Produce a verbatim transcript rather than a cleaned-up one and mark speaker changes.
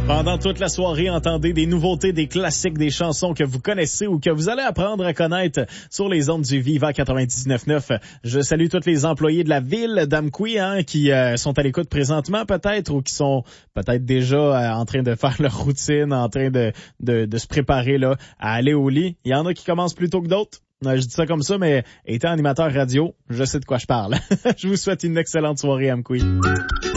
Speaker 1: Pendant toute la soirée, entendez des nouveautés, des classiques, des chansons que vous connaissez ou que vous allez apprendre à connaître sur les ondes du Viva quatre-vingt-dix-neuf neuf. Je salue tous les employés de la ville d'Amqui hein, qui euh, sont à l'écoute présentement peut-être ou qui sont peut-être déjà euh, en train de faire leur routine, en train de, de, de se préparer là à aller au lit. Il y en a qui commencent plus tôt que d'autres. Je dis ça comme ça, mais étant animateur radio, je sais de quoi je parle. Je vous souhaite une excellente soirée, Amqui.